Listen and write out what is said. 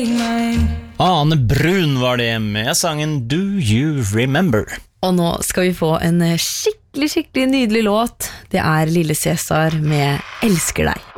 Ane Brun var det med sangen Do You Remember? Og nå skal vi få en skikkelig nydelig låt. Det Lille Cæsar med Elsker deg.